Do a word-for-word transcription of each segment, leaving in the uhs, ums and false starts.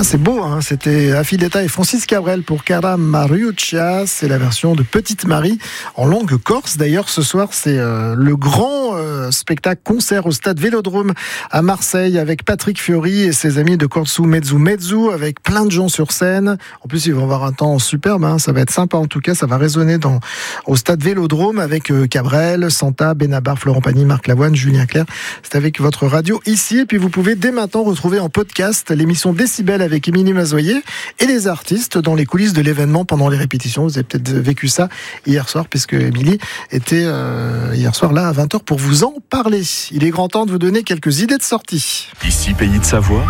Ah, c'est beau, hein. C'était Affidetta et Francis Cabrel pour Cara Mariuccia. C'est la version de Petite Marie en langue corse. D'ailleurs, ce soir, c'est euh, le grand euh, spectacle concert au stade Vélodrome à Marseille avec Patrick Fiori et ses amis de Corso Mezzo Mezzo, avec plein de gens sur scène. En plus, ils vont avoir un temps superbe, hein. Ça va être sympa. En tout cas, ça va résonner dans, au stade Vélodrome avec euh, Cabrel, Santa, Benabar, Florent Pagny, Marc Lavoine, Julien Clerc. C'est avec votre radio ici. Et puis, vous pouvez dès maintenant retrouver en podcast l'émission Décibel avec Émilie Mazoyer et les artistes dans les coulisses de l'événement pendant les répétitions. Vous avez peut-être vécu ça hier soir puisque Émilie était euh, hier soir là à vingt heures pour vous en parler. Il est grand temps de vous donner quelques idées de sortie. Ici, Pays de Savoie,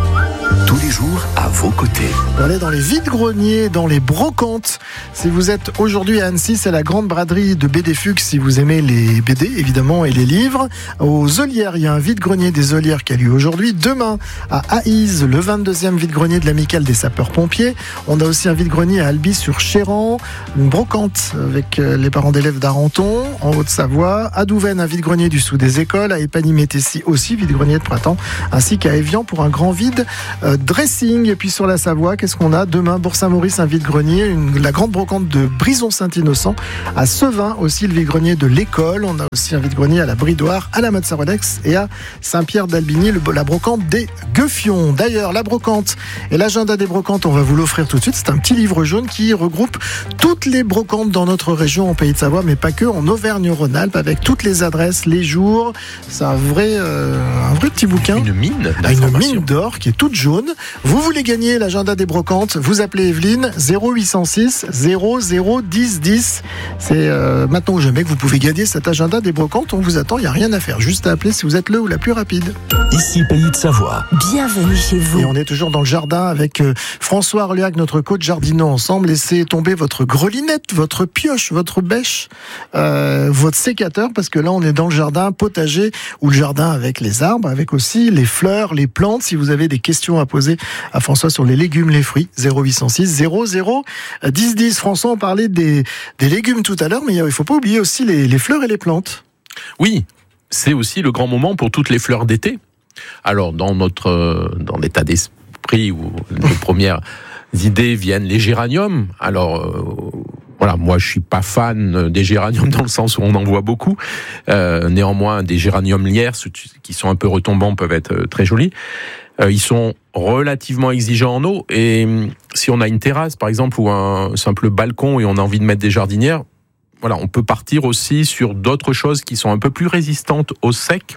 tous les jours à vos côtés. On va aller dans les vides-greniers, dans les brocantes. Si vous êtes aujourd'hui à Annecy, c'est la grande braderie de B D Fuchs si vous aimez les B D évidemment et les livres. Aux Olières, il y a un vide-grenier des Olières qui a lieu aujourd'hui. Demain à Aïs, le vingt-deuxième vide-grenier de l'Amicale des sapeurs-pompiers. On a aussi un vide-grenier à Albi-sur-Chéran, une brocante avec les parents d'élèves d'Arenton en Haute-Savoie. À Douvaine, un vide-grenier du Sous des Écoles. À Épagny-Métessy aussi, vide-grenier de printemps, ainsi qu'à Évian pour un grand vide euh, dressing. Et puis sur la Savoie, qu'est-ce qu'on a demain? Bourg-Saint-Maurice, un vide-grenier, une, la grande brocante de Brison-Saint-Innocent. À Sevin aussi, le vide-grenier de l'École. On a aussi un vide-grenier à la Bridoire, à la Motte-Sarolex et à Saint-Pierre-d'Albigny, le, la brocante des Gueuffions. D'ailleurs, la brocante et l'agenda des brocantes, on va vous l'offrir tout de suite. C'est un petit livre jaune qui regroupe toutes les brocantes dans notre région en Pays de Savoie, mais pas que, en Auvergne-Rhône-Alpes, avec toutes les adresses, les jours. C'est un vrai, euh, un vrai petit bouquin. Une mine Une mine d'or qui est toute jaune. Vous voulez gagner l'agenda des brocantes, vous appelez Evelyne zéro huit cent six zéro zéro dix dix. C'est euh, maintenant ou jamais que vous pouvez gagner cet agenda des brocantes. On vous attend, il n'y a rien à faire. Juste à appeler si vous êtes le ou la plus rapide. Ici, Pays de Savoie. Bienvenue chez vous. Et on est toujours dans le jardin avec euh, François Arluac, notre coach jardinant ensemble. Laissez tomber votre grelinette, votre pioche, votre bêche, euh, votre sécateur, parce que là on est dans le jardin potager ou le jardin avec les arbres, avec aussi les fleurs, les plantes. Si vous avez des questions à poser à François sur les légumes, les fruits, zéro huit cent six zéro zéro dix dix. François, on parlait des, des légumes tout à l'heure, mais il ne faut pas oublier aussi les, les fleurs et les plantes. Oui, c'est aussi le grand moment pour toutes les fleurs d'été. Alors, dans notre dans l'état d'esprit où les premières idées viennent les géraniums. Alors, euh, voilà, moi je suis pas fan des géraniums dans le sens où on en voit beaucoup. Euh, néanmoins, des géraniums lierres qui sont un peu retombants peuvent être très jolis. Euh, ils sont relativement exigeants en eau et si on a une terrasse par exemple ou un simple balcon et on a envie de mettre des jardinières, voilà, on peut partir aussi sur d'autres choses qui sont un peu plus résistantes au sec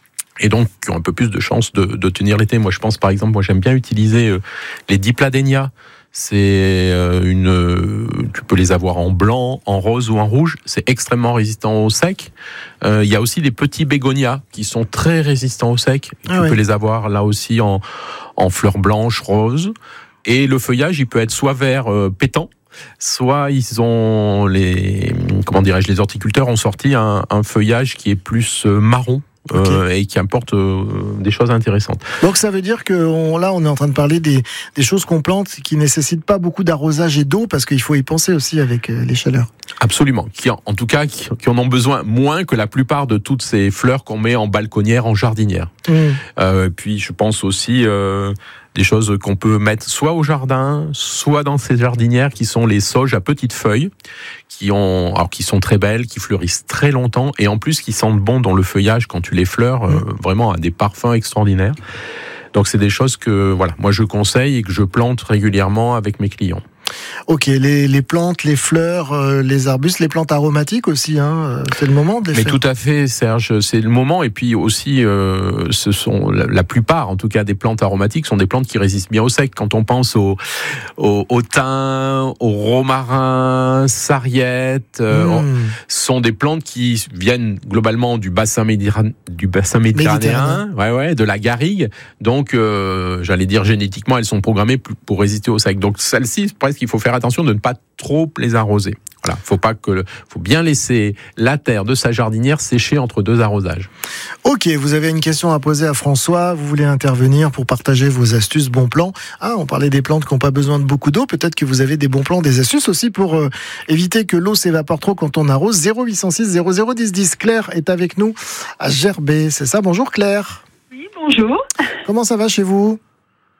et donc qui ont un peu plus de chances de, de tenir l'été. Moi je pense par exemple, moi j'aime bien utiliser euh, les dipladénias. C'est euh, une, euh, tu peux les avoir en blanc, en rose ou en rouge. C'est extrêmement résistant au sec. Euh, il y a aussi les petits bégonias qui sont très résistants au sec. Ah tu oui. peux les avoir là aussi en, en fleurs blanches, roses. Et le feuillage, il peut être soit vert euh, pétant, soit ils ont les, comment dirais-je, les horticulteurs ont sorti un, un feuillage qui est plus euh, marron. Okay. Euh, et qui apporte euh, des choses intéressantes. Donc ça veut dire que on, là on est en train de parler des, des choses qu'on plante qui nécessitent pas beaucoup d'arrosage et d'eau parce qu'il faut y penser aussi avec euh, les chaleurs. Absolument, qui en, en tout cas qui, qui en ont besoin moins que la plupart de toutes ces fleurs qu'on met en balconnière, en jardinière. Mmh. Euh, puis je pense aussi euh, des choses qu'on peut mettre soit au jardin, soit dans ces jardinières qui sont les sauges à petites feuilles, qui ont, alors qui sont très belles, qui fleurissent très longtemps et en plus qui sentent bon dans le feuillage quand tu les fleures, mmh. euh, vraiment à des parfums extraordinaires. Donc c'est des choses que voilà, moi je conseille et que je plante régulièrement avec mes clients. Ok, les, les plantes, les fleurs, euh, les arbustes, les plantes aromatiques aussi, hein, c'est le moment de les Mais faire. tout à fait, Serge, c'est le moment. Et puis aussi, euh, ce sont la, la plupart, en tout cas, des plantes aromatiques sont des plantes qui résistent bien au sec. Quand on pense au, au, au thym, au romarin, sarriette, euh, mmh. on, sont des plantes qui viennent globalement du bassin, méditerranéen, du bassin méditerranéen, ouais, ouais, de la garrigue. Donc, euh, j'allais dire génétiquement, elles sont programmées pour résister au sec. Donc, celles-ci, presque, il faut faire attention de ne pas trop les arroser. Voilà, faut pas que, faut bien laisser la terre de sa jardinière sécher entre deux arrosages. Ok, vous avez une question à poser à François, vous voulez intervenir pour partager vos astuces, bons plans. Ah, on parlait des plantes qui n'ont pas besoin de beaucoup d'eau, peut-être que vous avez des bons plans, des astuces aussi pour euh, éviter que l'eau s'évapore trop quand on arrose. zéro huit cent six zéro zéro dix dix. Claire est avec nous à Gerbet, c'est ça? Bonjour Claire. Oui, bonjour. Comment ça va chez vous?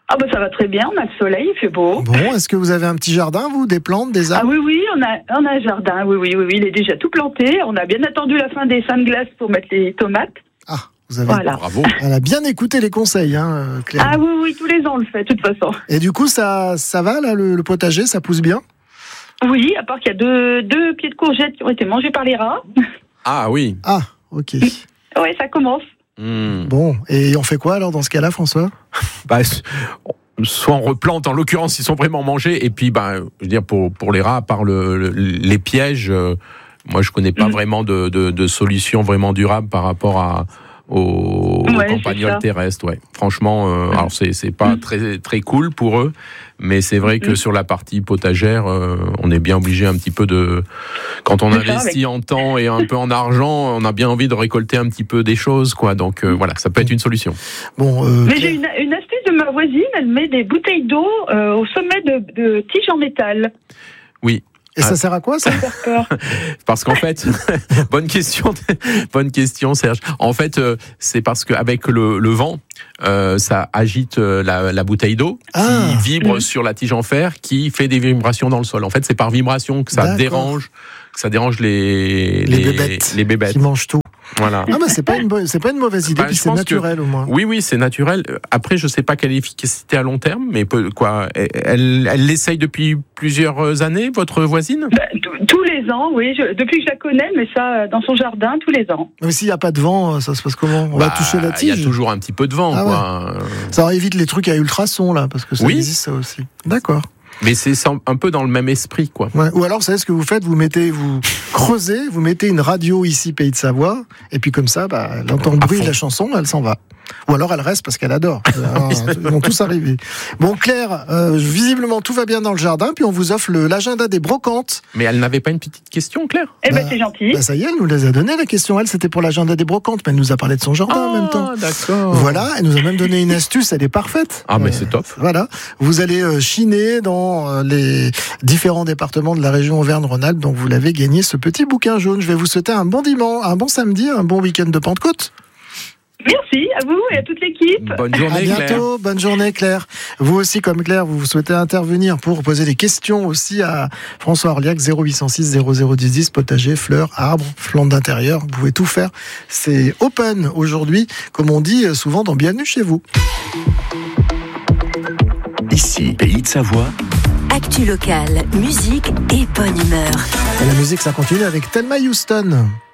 Ah bah ça va très bien, on a le soleil, il fait beau. Bon, est-ce que vous avez un petit jardin, vous, des plantes, des Ah arbres? oui, oui, on a, on a un jardin, oui, oui, oui, oui, il est déjà tout planté. On a bien attendu la fin des seins de glace pour mettre les tomates. Ah, vous avez... Voilà. Bravo. Elle a bien écouté les conseils, hein, Claire. Ah oui, oui, tous les ans on le fait, de toute façon. Et du coup, ça, ça va, là, le, le potager, ça pousse bien? Oui, à part qu'il y a deux, deux pieds de courgettes qui ont été mangés par les rats. Ah oui. Ah, ok. Oui, ça commence. Hmm. Bon, et on fait quoi alors dans ce cas-là, François? Bah, soit on replante, en l'occurrence, ils sont vraiment mangés, et puis, bah, je veux dire, pour, pour les rats, à part le, le, les pièges, euh, moi, je connais pas Mm. vraiment de, de, de solution vraiment durable par rapport à, aux, Ouais, aux c'est campagnols ça. terrestres, ouais. Franchement, euh, alors c'est, c'est pas Mm. très, très cool pour eux, mais c'est vrai que Mm. sur la partie potagère, euh, on est bien obligé un petit peu de, quand on C'est ça, investit en temps et un peu en argent, on a bien envie de récolter un petit peu des choses, quoi. Donc, euh, voilà, ça peut être une solution. Bon, euh, Mais Claire- j'ai une, une astuce de ma voisine, elle met des bouteilles d'eau euh, au sommet de, de tiges en métal. Oui. Et ça sert à quoi, ça? Faire peur. Parce qu'en fait, bonne question, bonne question, Serge. En fait, euh, c'est parce qu'avec le, le vent, euh, ça agite euh, la, la bouteille d'eau Ah. qui vibre Mm. sur la tige en fer, qui fait des vibrations dans le sol. En fait, c'est par vibration que ça D'accord. dérange, que ça dérange les Les bébêtes. les bébêtes. Qui mangent tout. Voilà. Ah, bah, c'est pas une, bo- c'est pas une mauvaise idée, Bah, puis je c'est pense naturel, au moins. Oui, oui, c'est naturel. Après, je sais pas quelle efficacité à long terme, mais peu- quoi, elle, elle l'essaye depuis plusieurs années, votre voisine? Bah, t- tous les ans, oui, je- depuis que je la connais, mais ça euh, dans son jardin tous les ans. Mais s'il n'y a pas de vent, ça se passe comment? On va Bah, toucher la Il y a tige. toujours un petit peu de vent, Ah quoi. Ça évite les trucs à ultrasons, là, parce que ça Oui. existe, ça aussi. D'accord. Mais c'est sans- un peu dans le même esprit, quoi. Ouais. Ou alors, vous savez ce que vous faites? Vous mettez, vous creusez, vous mettez une radio ici, Pays de Savoie, et puis comme ça, bah, elle entend le bruit fond. de la chanson, elle s'en va. Ou alors elle reste parce qu'elle adore. Alors, ils vont tous arriver. Bon, Claire, euh, visiblement tout va bien dans le jardin, puis on vous offre le- l'agenda des brocantes. Mais elle n'avait pas une petite question, Claire? Eh ben Bah, c'est gentil. Bah, ça y est, elle nous les a donné la question. Elle, c'était pour l'agenda des brocantes, mais elle nous a parlé de son jardin en même temps. Ah, d'accord. Voilà, elle nous a même donné une astuce, elle est parfaite. Ah, mais Euh, c'est top. Voilà, vous allez euh, chiner dans euh, les différents départements de la région Auvergne-Rhône-Alpes, donc vous l'avez gagné ce petit bouquin jaune. Je vais vous souhaiter un bon dimanche, un bon samedi, un bon week-end de Pentecôte. Merci à vous et à toute l'équipe. Bonne À journée, Claire. bientôt, bonne journée Claire. Vous aussi, comme Claire, vous souhaitez intervenir pour poser des questions aussi à François Orliac, zéro huit cent six zéro zéro dix dix, potager, fleurs, arbres, plantes d'intérieur. Vous pouvez tout faire. C'est open aujourd'hui, comme on dit souvent dans Bienvenue chez vous. Ici, Pays de Savoie, Actu locale, musique et bonne humeur. Et la musique, ça continue avec Thelma Houston.